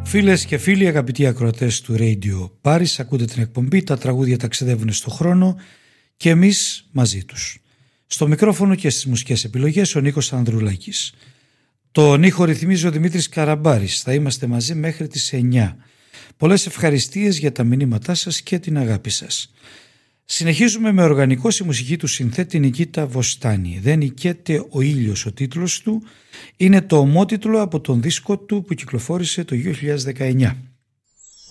Φίλες και φίλοι, αγαπητοί ακροατές του Radio Paris, ακούτε την εκπομπή «Τα τραγούδια ταξιδεύουν στο χρόνο» και εμείς μαζί τους. Στο μικρόφωνο και στις μουσικές επιλογές ο Νίκος Ανδρουλάκης. Τον ήχο ρυθμίζει ο Δημήτρης Καραμπάρης. Θα είμαστε μαζί μέχρι τις 9. Πολλές ευχαριστίες για τα μηνύματά σας και την αγάπη σας. Συνεχίζουμε με οργανικό στη μουσική του συνθέτη Νικήτα Βοστάνη. «Δεν νικέται ο ήλιος» ο τίτλος του. Είναι το ομότιτλο από τον δίσκο του που κυκλοφόρησε το 2019.